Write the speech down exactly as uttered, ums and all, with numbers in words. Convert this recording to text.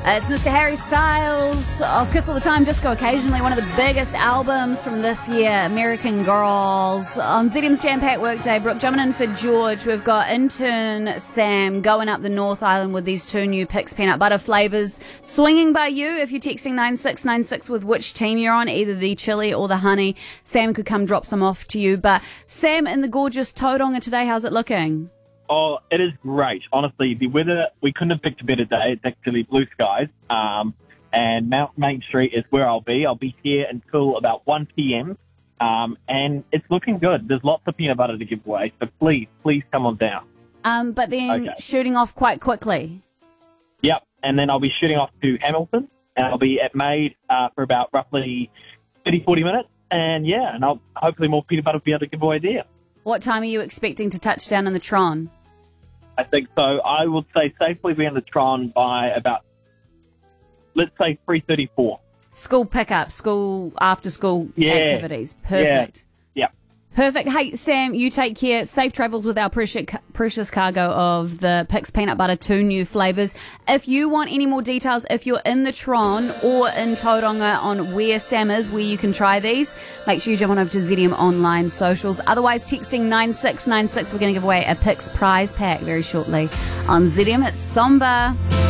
Uh, it's Mister Harry Styles of Kiss All the Time, Disco Occasionally, one of the biggest albums from this year, American Girls. On Z M's Jam Packed Workday, Brooke jumping in for George. We've got intern Sam going up the North Island with these two new Pix peanut butter flavours. Swinging by you if you're texting nine six nine six with which team you're on, either the chili or the honey. Sam could come drop some off to you. But Sam, in the gorgeous Tauranga today, how's it looking? Oh, it is great. Honestly, the weather, we couldn't have picked a better day. It's actually blue skies. Um, and Mount Main Street is where I'll be. I'll be here until about one p.m. Um, and it's looking good. There's lots of peanut butter to give away. So please, please come on down. Um, but then Okay. shooting off quite quickly. Yep. And then I'll be shooting off to Hamilton. And I'll be at Maid uh, for about roughly thirty, forty minutes. And yeah, and I'll hopefully more peanut butter will be able to give away there. What time are you expecting to touch down in the Tron? I think so. I would say safely be in the Tron by about, let's say, three thirty-four. School pickup, school after school Yeah. activities. Perfect. Yeah. Perfect. Hey, Sam, you take care. Safe travels with our precious, precious cargo of the Pix Peanut Butter, two new flavours. If you want any more details, if you're in the Tron or in Tauranga on where Sam is, where you can try these, make sure you jump on over to Z M Online Socials. Otherwise, texting nine six nine six, we're going to give away a Pix prize pack very shortly on Z M. It's Somber.